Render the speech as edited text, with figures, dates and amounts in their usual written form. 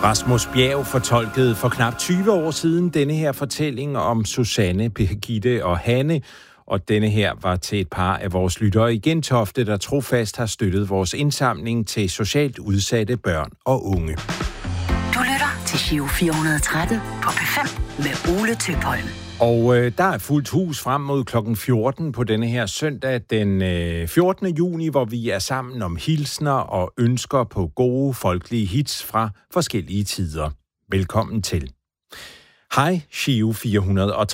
Rasmus Bjerg fortolkede for knap 20 år siden denne her fortælling om Susanne, Birgitte og Hanne, og denne her var til et par af vores lyttere i Gentofte, der trofast har støttet vores indsamling til socialt udsatte børn og unge. Du lytter til Giro 413 på P5 med Ole Tøpholm. Og der er fuldt hus frem mod klokken 14 på denne her søndag den 14. juni, hvor vi er sammen om hilsner og ønsker på gode folkelige hits fra forskellige tider. Velkommen til. Hej, Giro 413.